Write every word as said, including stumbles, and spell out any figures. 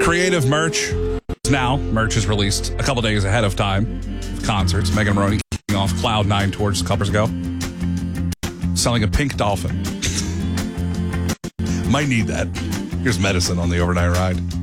Creative merch. Now, merch is released a couple days ahead of time. Concerts. Megan Maroney kicking off Cloud Nine tours a couple years ago. Selling a pink dolphin. Might need that. Here's medicine on the overnight ride.